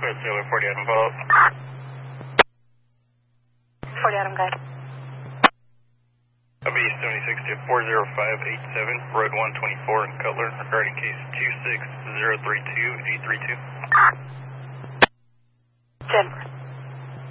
clear Taylor, 40 Adam, follow up. 40 Adam, guide. I'll be 76 to 40587, Road 124 in Cutler, regarding case 26032-832. 10.